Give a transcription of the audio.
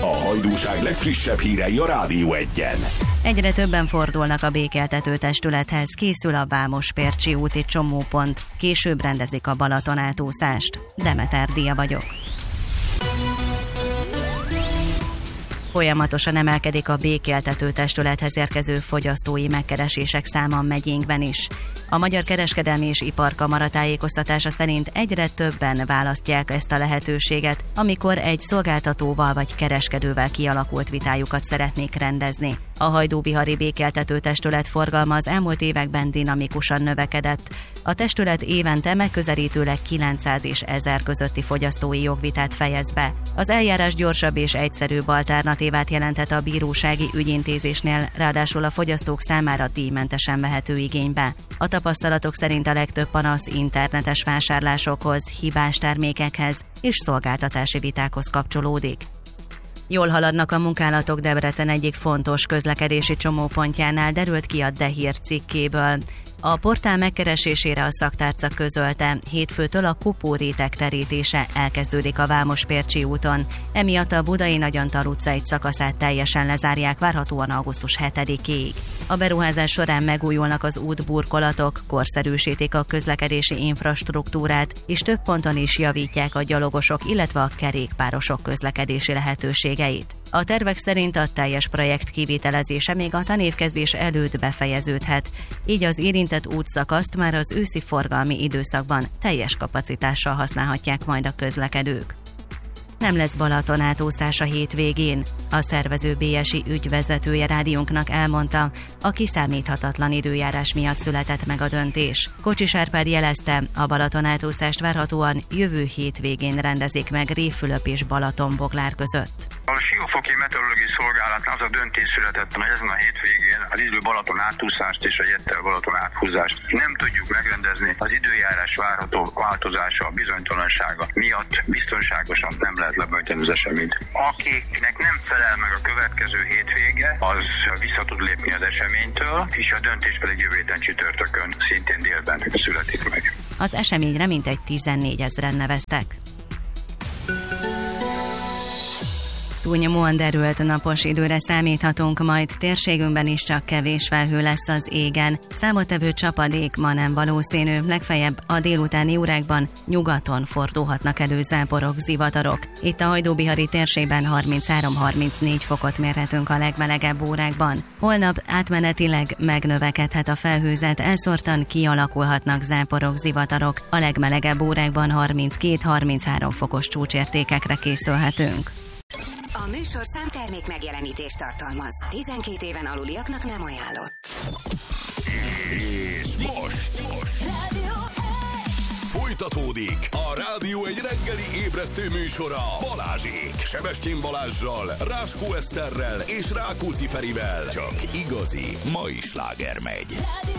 A hajdúság legfrissebb hírei a Rádió Egyen. Egyre többen fordulnak a békéltető testülethez, készül a Vámospércsi úti csomópont, később rendezik a Balaton átúszást. Demeter Dia vagyok. Folyamatosan emelkedik a békéltető testülethez érkező fogyasztói megkeresések száma megyénkben is. A Magyar Kereskedelmi és Iparkamara tájékoztatása szerint egyre többen választják ezt a lehetőséget, amikor egy szolgáltatóval vagy kereskedővel kialakult vitájukat szeretnék rendezni. A hajdúbihari békéltető testület forgalma az elmúlt években dinamikusan növekedett. A testület évente megközelítőleg 900 és 1000 közötti fogyasztói jogvitát fejez be. Az eljárás gyorsabb és egyszerűbb alternatívát jelenthet a bírósági ügyintézésnél, ráadásul a fogyasztók számára díjmentesen vehető igénybe. A tapasztalatok szerint a legtöbb panasz internetes vásárlásokhoz, hibás termékekhez és szolgáltatási vitákhoz kapcsolódik. Jól haladnak a munkálatok Debrecen egyik fontos közlekedési csomópontjánál, derült ki a De Hír cikkéből. A portál megkeresésére a szaktárca közölte, hétfőtől a kopóréteg terítése elkezdődik a Vámospércsi úton, emiatt a Budai Nagyantal utca egy szakaszát teljesen lezárják várhatóan augusztus 7-ig. A beruházás során megújulnak az útburkolatok, korszerűsítik a közlekedési infrastruktúrát, és több ponton is javítják a gyalogosok, illetve a kerékpárosok közlekedési lehetőségeit. A tervek szerint a teljes projekt kivitelezése még a tanévkezdés előtt befejeződhet, így az érintett útszakaszt már az őszi forgalmi időszakban teljes kapacitással használhatják majd a közlekedők. Nem lesz Balaton átúszás a hétvégén. A szervező BSI ügyvezetője rádiónknak elmondta, a kiszámíthatatlan időjárás miatt született meg a döntés. Kocsis Árpád jelezte, a Balaton átúszást várhatóan jövő hétvégén rendezik meg Révfülöp és Balatonboglár között. A Siófoki Meteorológiai Szolgálatnál az a döntés született, hogy ezen a hétvégén az idő Balaton átúszást és a Jettel Balaton áthúzást nem tudjuk megrendezni. Az időjárás várható változása, a bizonytalansága miatt biztonságosan nem lehet lebonyolítani az eseményt. Akiknek nem felel meg a következő hétvége, az vissza tud lépni az eseménytől, és a döntés pedig jövő héten csütörtökön, szintén délben születik meg. Az eseményre mintegy 14 000-en neveztek. Túlnyomóan derült napos időre számíthatunk, majd térségünkben is csak kevés felhő lesz az égen. Számottevő csapadék ma nem valószínű, legfeljebb a délutáni órákban nyugaton fordulhatnak elő záporok, zivatarok. Itt a hajdúbihari térségben 33-34 fokot mérhetünk a legmelegebb órákban. Holnap átmenetileg megnövekedhet a felhőzet, elszórtan kialakulhatnak záporok, zivatarok. A legmelegebb órákban 32-33 fokos csúcsértékekre készülhetünk. A műsorszám termék megjelenítést tartalmaz. 12 éven aluliaknak nem ajánlott. És most Rádió folytatódik a Rádió egy reggeli ébresztő műsora Balázsék. Sebestyén Balázssal, Ráskó Eszterrel és Rákóczi Ferivel. Csak igazi mai sláger megy. Rádió